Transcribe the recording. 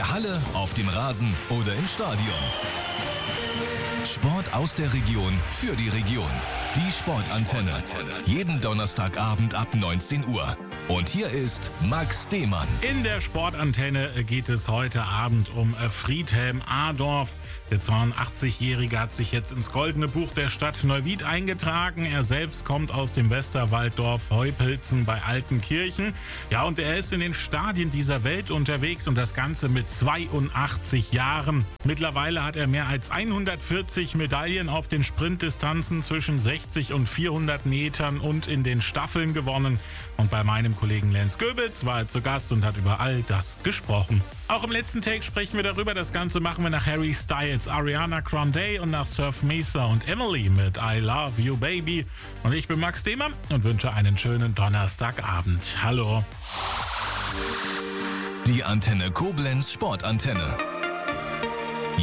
der Halle, auf dem Rasen oder im Stadion. Sport aus der Region für die Region. Die Sportantenne. Jeden Donnerstagabend ab 19 Uhr. Und hier ist Max Demann. In der Sportantenne geht es heute Abend um Friedhelm Adorf. Der 82-Jährige hat sich jetzt ins Goldene Buch der Stadt Neuwied eingetragen. Er selbst kommt aus dem Westerwalddorf Heupelzen bei Altenkirchen. Ja, und er ist in den Stadien dieser Welt unterwegs und das Ganze mit 82 Jahren. Mittlerweile hat er mehr als 140 Medaillen auf den Sprintdistanzen zwischen 60 und 400 Metern und in den Staffeln gewonnen. Und bei meinem Kollegen Lenz Göbitz war er zu Gast und hat über all das gesprochen. Auch im letzten Take sprechen wir darüber. Das Ganze machen wir nach Harry Styles, Ariana Grande und nach Surf Mesa und Emily mit I Love You Baby. Und ich bin Max Demann und wünsche einen schönen Donnerstagabend. Hallo. Die Antenne Koblenz Sportantenne.